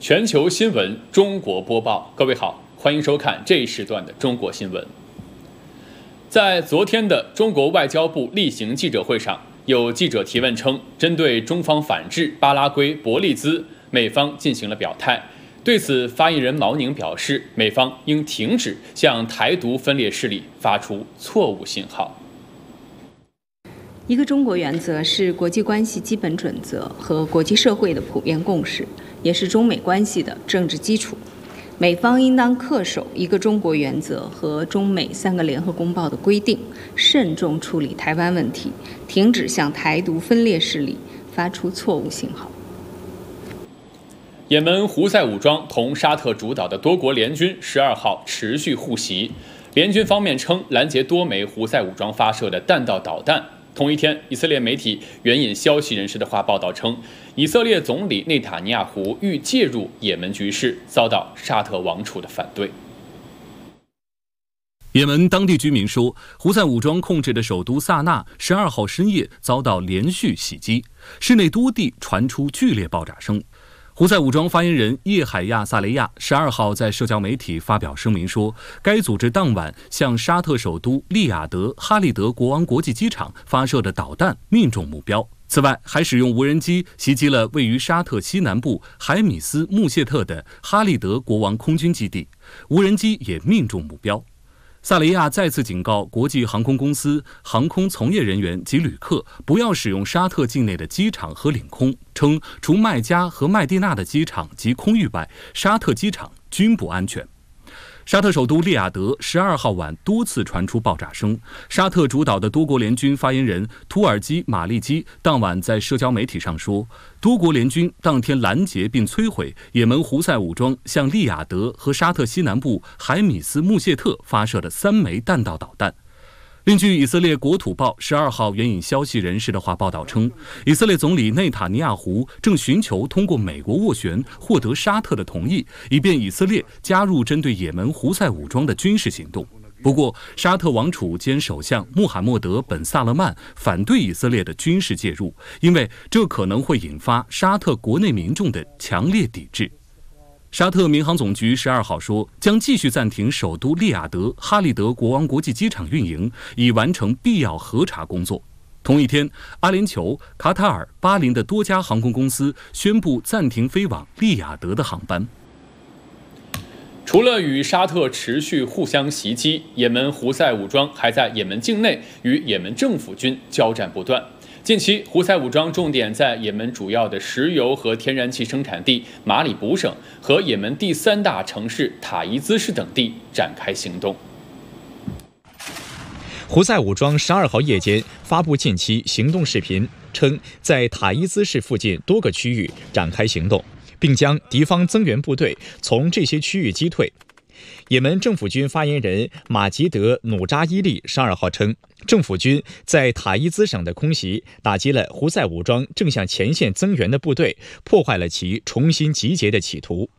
全球新闻中国播报，各位好，欢迎收看这一时段的中国新闻。在昨天的中国外交部例行记者会上，有记者提问称，针对中方反制巴拉圭、伯利兹，美方进行了表态。对此，发言人毛宁表示，美方应停止向台独分裂势力发出错误信号。 一个中国原则是国际关系基本准则和国际社会的普遍共识，也是中美关系的政治基础。美方应当恪守一个中国原则和中美3个联合公报的规定，慎重处理台湾问题，停止向台独分裂势力发出错误信号。 也门胡塞武装同沙特主导的多国联军12号持续互袭，联军方面称拦截多枚胡塞武装发射的弹道导弹。同一天，以色列媒体援引消息人士的话报道称，以色列总理内塔尼亚胡欲介入也门局势，遭到沙特王储的反对。 也门当地居民说，胡塞武装控制的首都萨那12号深夜遭到连续袭击，市内多地传出剧烈爆炸声。胡塞武装发言人叶海亚·萨雷亚12号在社交媒体发表声明说，该组织当晚向沙特首都利雅得哈利德国王国际机场发射的导弹命中目标。此外，还使用无人机袭击了位于沙特西南部海米斯穆谢特的哈利德国王空军基地，无人机也命中目标。萨雷亚再次警告国际航空公司、航空从业人员及旅客不要使用沙特境内的机场和领空，称除麦加和麦地那的机场及空域外，沙特机场均不安全。沙特首都利雅得12号晚多次传出爆炸声。沙特主导的多国联军发言人图尔基·马利基当晚在社交媒体上说，多国联军当天拦截并摧毁也门胡塞武装向利雅得和沙特西南部海米斯穆谢特发射的3枚弹道导弹。另据以色列国土报12号援引消息人士的话报道称，以色列总理内塔尼亚胡正寻求通过美国斡旋获得沙特的同意，以便以色列加入针对也门胡塞武装的军事行动。不过，沙特王储兼首相穆罕默德·本·萨勒曼反对以色列的军事介入，因为这可能会引发沙特国内民众的强烈抵制。沙特民航总局12号说，将继续暂停首都利雅得哈利德国王国际机场运营，以完成必要核查工作。同一天，阿联酋、卡塔尔、巴林的多家航空公司宣布暂停飞往利雅得的航班。 除了与沙特持续互相袭击，也门胡塞武装还在也门境内与也门政府军交战不断。近期，胡塞武装重点在也门主要的石油和天然气生产地马里卜省和也门第3大城市塔伊兹市等地展开行动。 胡塞武装12号夜间发布近期行动视频，称在塔伊兹市附近多个区域展开行动，并将敌方增援部队从这些区域击退。也门政府军发言人马吉德·努扎伊利12号称，政府军在塔伊兹省的空袭打击了胡塞武装正向前线增援的部队，破坏了其重新集结的企图。